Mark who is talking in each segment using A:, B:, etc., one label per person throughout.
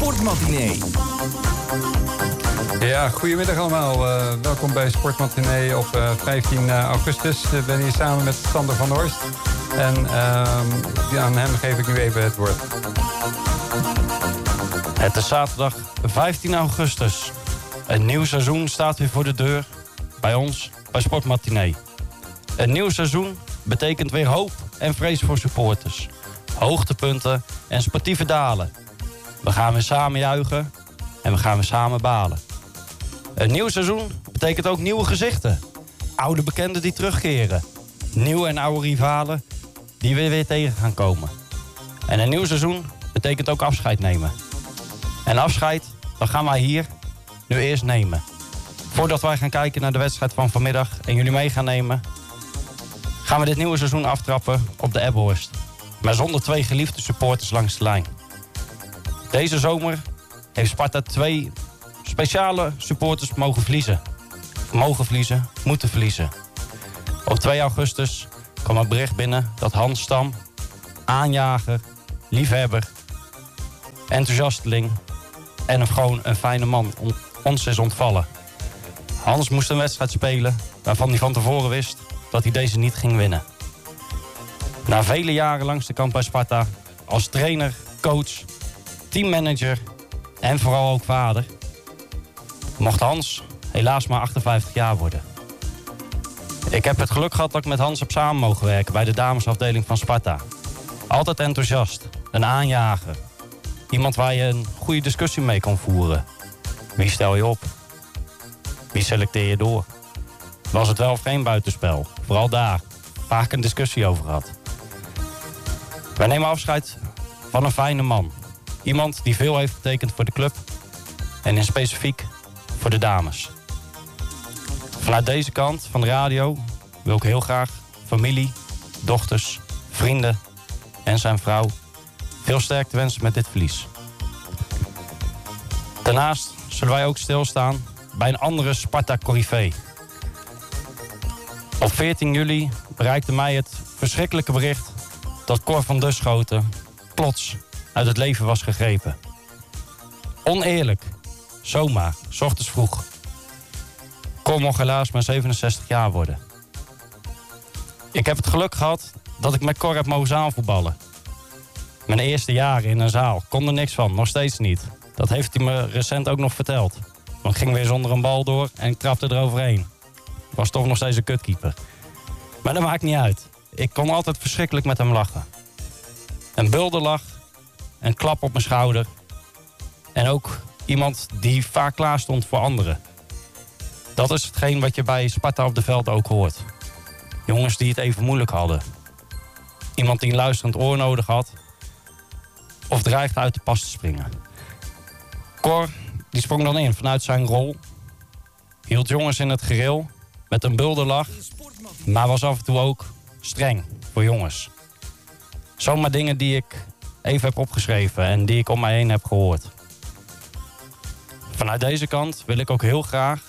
A: Sportmatinee.
B: Ja, goedemiddag allemaal. Welkom bij Sportmatinee op 15 augustus. Ik ben hier samen met Sander van der Horst. En aan hem geef ik nu even het woord.
C: Het is zaterdag 15 augustus. Een nieuw seizoen staat weer voor de deur. Bij ons, bij Sportmatinee. Een nieuw seizoen betekent weer hoop en vrees voor supporters. Hoogtepunten en sportieve dalen. We gaan weer samen juichen en we gaan weer samen balen. Een nieuw seizoen betekent ook nieuwe gezichten. Oude bekenden die terugkeren. Nieuwe en oude rivalen die we weer tegen gaan komen. En een nieuw seizoen betekent ook afscheid nemen. En afscheid, dat gaan wij hier nu eerst nemen. Voordat wij gaan kijken naar de wedstrijd van vanmiddag en jullie mee gaan nemen, gaan we dit nieuwe seizoen aftrappen op de Ebbhorst. Maar zonder 2 geliefde supporters langs de lijn. Deze zomer heeft Sparta 2 speciale supporters mogen verliezen. Moeten verliezen. Op 2 augustus kwam het bericht binnen dat Hans Stam, aanjager, liefhebber, enthousiasteling en gewoon een fijne man ons is ontvallen. Hans moest een wedstrijd spelen waarvan hij van tevoren wist dat hij deze niet ging winnen. Na vele jaren langs de kant bij Sparta, als trainer, coach, teammanager en vooral ook vader, mocht Hans helaas maar 58 jaar worden. Ik heb het geluk gehad dat ik met Hans heb samen mogen werken bij de damesafdeling van Sparta. Altijd enthousiast, een aanjager. Iemand waar je een goede discussie mee kon voeren. Wie stel je op? Wie selecteer je door? Was het wel of geen buitenspel? Vooral daar. Vaak een discussie over gehad. Wij nemen afscheid van een fijne man. Iemand die veel heeft betekend voor de club. En in specifiek voor de dames. Vanuit deze kant van de radio wil ik heel graag familie, dochters, vrienden en zijn vrouw veel sterkte wensen met dit verlies. Daarnaast zullen wij ook stilstaan bij een andere Sparta-corrivee. Op 14 juli bereikte mij het verschrikkelijke bericht dat Cor van Duschoten plots uit het leven was gegrepen. Oneerlijk, zomaar, 's ochtends vroeg. Cor mocht helaas maar 67 jaar worden. Ik heb het geluk gehad dat ik met Cor heb mogen zaalvoetballen. Mijn eerste jaren in een zaal, kon er niks van, nog steeds niet. Dat heeft hij me recent ook nog verteld. Want ik ging weer zonder een bal door en ik trapte eroverheen. Ik was toch nog steeds een kutkeeper. Maar dat maakt niet uit. Ik kon altijd verschrikkelijk met hem lachen. Een bulderlach, een klap op mijn schouder. En ook iemand die vaak klaar stond voor anderen. Dat is hetgeen wat je bij Sparta op de veld ook hoort. Jongens die het even moeilijk hadden. Iemand die een luisterend oor nodig had. Of dreigde uit de pas te springen. Cor, die sprong dan in vanuit zijn rol. Hield jongens in het gereel met een bulderlach. Maar was af en toe ook streng voor jongens. Zomaar dingen die ik even heb opgeschreven en die ik om mij heen heb gehoord. Vanuit deze kant wil ik ook heel graag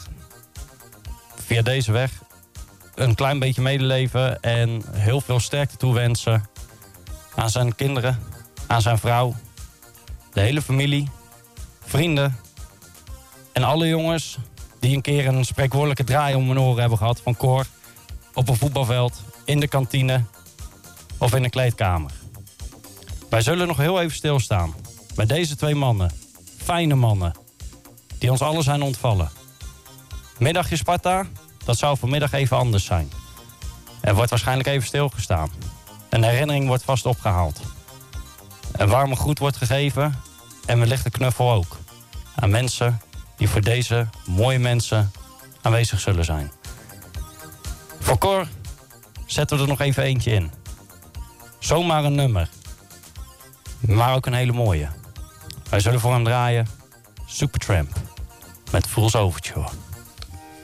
C: via deze weg een klein beetje medeleven en heel veel sterkte toewensen aan zijn kinderen, aan zijn vrouw, de hele familie, vrienden en alle jongens die een keer een spreekwoordelijke draai om hun oren hebben gehad van Cor op een voetbalveld, in de kantine of in een kleedkamer. Wij zullen nog heel even stilstaan bij deze 2 mannen, fijne mannen, die ons allen zijn ontvallen. Middagje Sparta, dat zou vanmiddag even anders zijn. Er wordt waarschijnlijk even stilgestaan. Een herinnering wordt vast opgehaald. Een warme groet wordt gegeven en wellicht een knuffel ook. Aan mensen die voor deze mooie mensen aanwezig zullen zijn. Voor Cor zetten we er nog even eentje in. Zomaar een nummer. Maar ook een hele mooie. Wij zullen voor hem draaien Supertramp met Fool's Overture.